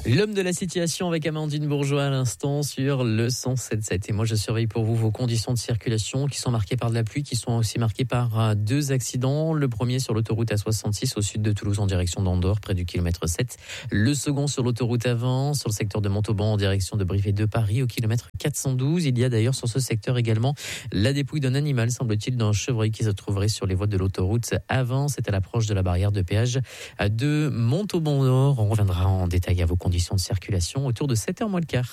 L'homme de la situation avec Amandine Bourgeois à l'instant sur le 107.7. Et moi, je surveille pour vous vos conditions de circulation qui sont marquées par de la pluie, qui sont aussi marquées par deux accidents. Le premier sur l'autoroute A66 au sud de Toulouse en direction d'Andorre, près du kilomètre 7. Le second sur l'autoroute A20 sur le secteur de Montauban en direction de Brive et de Paris au kilomètre 412. Il y a d'ailleurs sur ce secteur également la dépouille d'un animal, semble-t-il, d'un chevreuil qui se trouverait sur les voies de l'autoroute A20. C'est à l'approche de la barrière de péage de Montauban-Nord. On reviendra en détail à vos conditions de circulation autour de 7h moins le quart.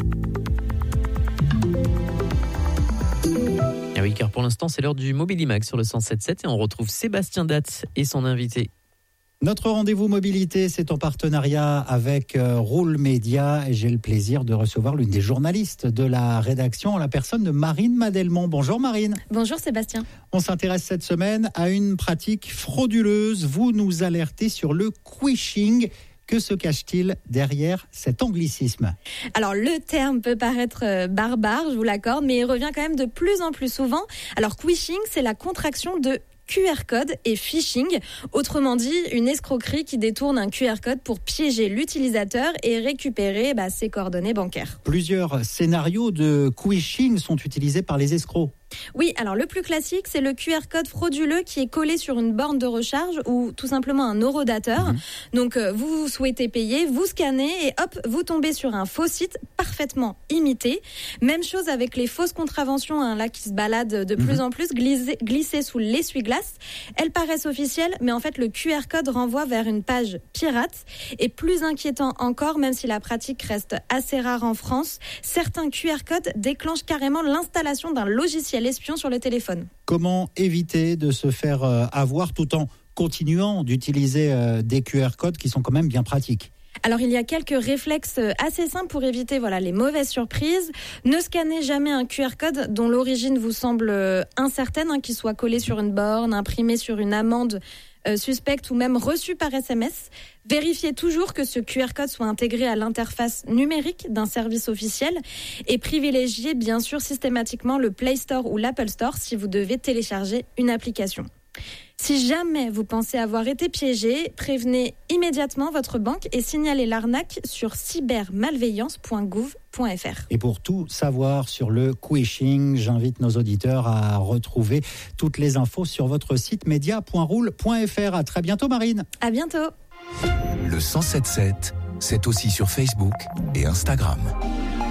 Ah oui, car pour l'instant, c'est l'heure du Mobilimax sur le 107.7 et on retrouve Sébastien Datt et son invité. Notre rendez-vous mobilité, c'est en partenariat avec Roule Média et j'ai le plaisir de recevoir l'une des journalistes de la rédaction, la personne de Marine Madelmont. Bonjour Marine. Bonjour Sébastien. On s'intéresse cette semaine à une pratique frauduleuse. Vous nous alertez sur le quishing. Que se cache-t-il derrière cet anglicisme ? Alors, le terme peut paraître barbare, je vous l'accorde, mais il revient quand même de plus en plus souvent. Alors, quishing, c'est la contraction de QR code et phishing, autrement dit une escroquerie qui détourne un QR code pour piéger l'utilisateur et récupérer ses coordonnées bancaires. Plusieurs scénarios de quishing sont utilisés par les escrocs. Oui, alors le plus classique, c'est le QR code frauduleux qui est collé sur une borne de recharge ou tout simplement un horodateur. Donc, vous souhaitez payer, vous scannez et hop, vous tombez sur un faux site parfaitement imité. Même chose avec les fausses contraventions là qui se baladent de plus en plus, glissées sous l'essuie-glace. Elles paraissent officielles, mais en fait, le QR code renvoie vers une page pirate. Et plus inquiétant encore, même si la pratique reste assez rare en France, certains QR codes déclenchent carrément l'installation d'un logiciel espion sur le téléphone. Comment éviter de se faire avoir tout en continuant d'utiliser des QR codes qui sont quand même bien pratiques ? Alors, il y a quelques réflexes assez simples pour éviter les mauvaises surprises. Ne scannez jamais un QR code dont l'origine vous semble incertaine, qu'il soit collé sur une borne, imprimé sur une amende suspecte ou même reçu par SMS. Vérifiez toujours que ce QR code soit intégré à l'interface numérique d'un service officiel et privilégiez bien sûr systématiquement le Play Store ou l'Apple Store si vous devez télécharger une application. Si jamais vous pensez avoir été piégé, prévenez immédiatement votre banque et signalez l'arnaque sur cybermalveillance.gouv.fr. Et pour tout savoir sur le quishing, j'invite nos auditeurs à retrouver toutes les infos sur votre site media.roule.fr. À très bientôt Marine. À bientôt. Le 107.7, c'est aussi sur Facebook et Instagram.